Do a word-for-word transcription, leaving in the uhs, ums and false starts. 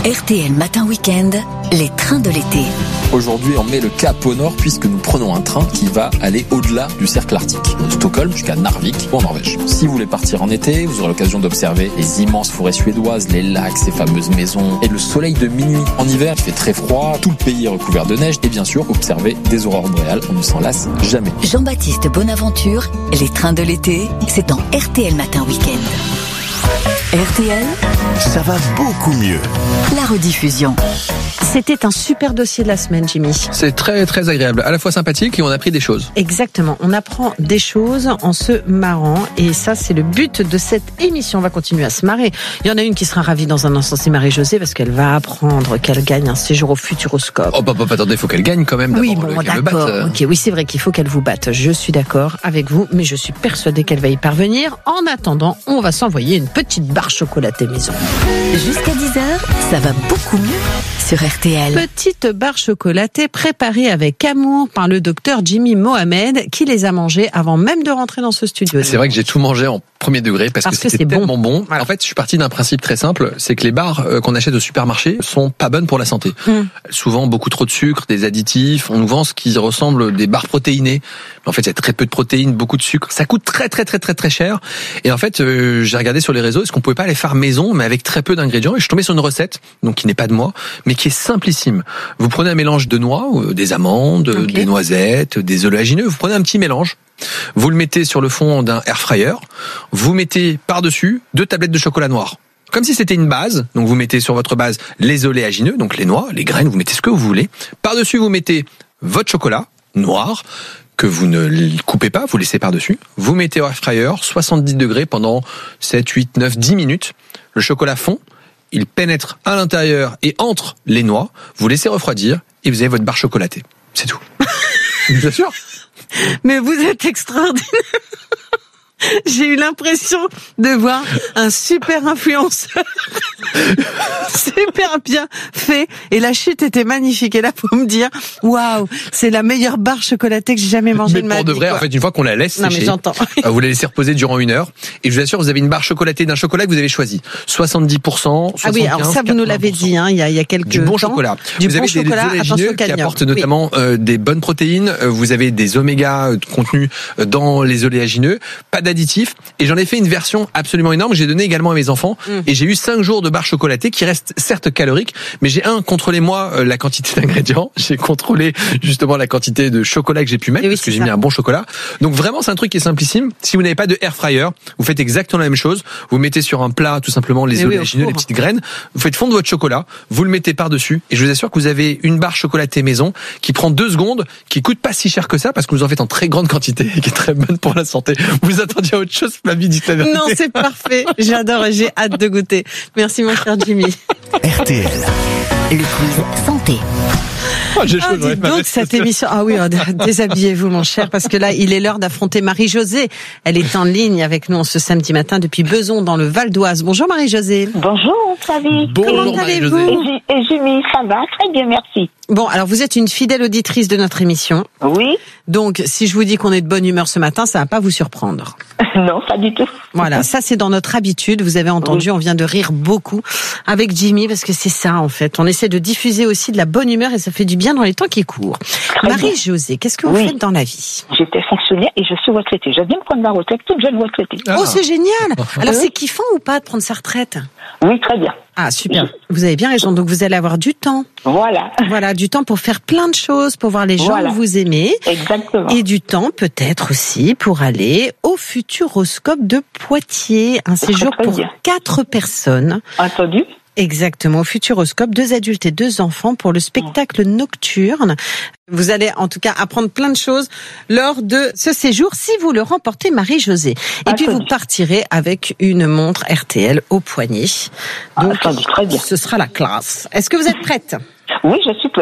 R T L Matin Week-end, les trains de l'été. Aujourd'hui, on met le cap au nord puisque nous prenons un train qui va aller au-delà du cercle arctique, de Stockholm jusqu'à Narvik, en Norvège. Si vous voulez partir en été, vous aurez l'occasion d'observer les immenses forêts suédoises, les lacs, ces fameuses maisons et le soleil de minuit. En hiver, il fait très froid, tout le pays est recouvert de neige et bien sûr, observer des aurores boréales, on ne s'en lasse jamais. Jean-Baptiste Bonaventure, les trains de l'été, c'est en R T L Matin Week-end. R T L, ça va beaucoup mieux. La rediffusion. C'était un super dossier de la semaine, Jimmy. C'est très très agréable, à la fois sympathique et on a appris des choses. Exactement, on apprend des choses en se marrant et ça c'est le but de cette émission. On va continuer à se marrer. Il y en a une qui sera ravie dans un instant, c'est Marie-Josée, parce qu'elle va apprendre qu'elle gagne un séjour au Futuroscope. Oh bah, bah attendez, il faut qu'elle gagne quand même. Oui, bon, d'accord. Ok, oui, c'est vrai qu'il faut qu'elle vous batte. Je suis d'accord avec vous, mais je suis persuadée qu'elle va y parvenir. En attendant, on va s'envoyer une petite barre chocolatée maison. Jusqu'à dix heures, ça va beaucoup mieux sur R T L. Petite barre chocolatée préparée avec amour par le docteur Jimmy Mohamed, qui les a mangées avant même de rentrer dans ce studio. C'est vrai que j'ai tout mangé en premier degré parce, parce que, que c'était tellement bon. bon. Voilà. En fait, je suis parti d'un principe très simple, c'est que les barres qu'on achète au supermarché sont pas bonnes pour la santé. Mm. Souvent beaucoup trop de sucre, des additifs, on nous vend ce qui ressemble des barres protéinées. Mais en fait, il y a très peu de protéines, beaucoup de sucre. Ça coûte très très très très très cher. Et en fait, euh, j'ai regardé sur les réseaux, est-ce qu'on pouvait pas les faire maison, mais avec très peu d'ingrédients. Et je suis tombé sur une recette, donc qui n'est pas de moi, mais qui est simplissime. Vous prenez un mélange de noix, des amandes, okay. des noisettes, des oléagineux. Vous prenez un petit mélange. Vous le mettez sur le fond d'un air fryer. Vous mettez par-dessus deux tablettes de chocolat noir. Comme si c'était une base. Donc vous mettez sur votre base les oléagineux, donc les noix, les graines, vous mettez ce que vous voulez. Par-dessus, vous mettez votre chocolat noir, que vous ne coupez pas, vous laissez par-dessus. Vous mettez au air fryer, soixante-dix degrés pendant sept, huit, neuf, dix minutes. Le chocolat fond, il pénètre à l'intérieur et entre les noix. Vous laissez refroidir et vous avez votre barre chocolatée. C'est tout. Bien sûr. Mais vous êtes extraordinaire. J'ai eu l'impression de voir un super influenceur. Super bien fait. Et la chute était magnifique. Et là, faut me dire, waouh, c'est la meilleure barre chocolatée que j'ai jamais mangée de ma vie. Mais pour de vrai, quoi. En fait, une fois qu'on la laisse sécher, non, mais j'entends. vous la laissez reposer durant une heure. Et je vous assure, vous avez une barre chocolatée d'un chocolat que vous avez choisi. soixante-dix pour cent, soixante-quinze pour cent. Ah oui, alors ça, vous nous l'avez dit, hein, il y a, il y a quelques Du bon temps. chocolat. Du vous bon avez chocolat, des attention oléagineux qui apportent notamment oui. euh, des bonnes protéines. Vous avez des oméga contenus dans les oléagineux. Pas d'additifs. Et j'en ai fait une version absolument énorme. J'ai donné également à mes enfants. Mmh. Et j'ai eu cinq jours de barres chocolatées qui restent certes caloriques, mais j'ai un contrôlé moi euh, la quantité d'ingrédients. J'ai contrôlé justement la quantité de chocolat que j'ai pu mettre, oui, parce que j'ai ça. mis un bon chocolat. Donc vraiment, c'est un truc qui est simplissime. Si vous n'avez pas de air fryer, vous faites exactement la même chose. Vous mettez sur un plat tout simplement les oléagineux, oui, les petites graines. Vous faites fondre votre chocolat, vous le mettez par-dessus, et je vous assure que vous avez une barre chocolatée maison qui prend deux secondes, qui coûte pas si cher que ça, parce que vous en faites en très grande quantité et qui est très bonne pour la santé. Vous attendiez à autre chose, Flavie, dites la vérité. Non, c'est parfait. J'adore et j'ai hâte de goûter. Merci mon cher Jimmy. R T L. Le quiz santé. Oh, j'ai chaud, ah, donc cette émission, ah oui, déshabillez-vous mon cher, parce que là il est l'heure d'affronter Marie-Josée. Elle est en ligne avec nous ce samedi matin depuis Beson dans le Val d'Oise. Bonjour Marie-Josée. Bonjour Flavie. Bonjour, comment allez-vous? Et Jimmy, ça va très bien, merci. Bon, alors vous êtes une fidèle auditrice de notre émission. Oui. Donc si je vous dis qu'on est de bonne humeur ce matin, ça va pas vous surprendre. Non, pas du tout. Voilà, ça c'est dans notre habitude. Vous avez entendu, oui. On vient de rire beaucoup avec Jimmy parce que c'est ça en fait. On essaie de diffuser aussi de la bonne humeur et ça fait du bien dans les temps qui courent. Marie-Josée, qu'est-ce que vous oui. faites dans la vie? J'étais fonctionnaire et je suis retraitée. Je viens de prendre ma retraite, toute jeune retraitée. Ah. Oh, c'est génial. Alors oui. C'est kiffant ou pas de prendre sa retraite? Oui, très bien. Ah, super. Vous avez bien raison. Donc, vous allez avoir du temps. Voilà. Voilà, du temps pour faire plein de choses, pour voir les gens voilà. que vous aimez. Exactement. Et du temps, peut-être aussi, pour aller au Futuroscope de Poitiers. Un séjour très, très pour bien. quatre personnes. Entendu. Exactement, au Futuroscope, deux adultes et deux enfants pour le spectacle nocturne. Vous allez en tout cas apprendre plein de choses lors de ce séjour si vous le remportez, Marie-Josée. Et Entendu. Puis vous partirez avec une montre R T L au poignet. Donc, Entendu, très bien. Ce sera la classe. Est-ce que vous êtes prête? Oui, je suis prête.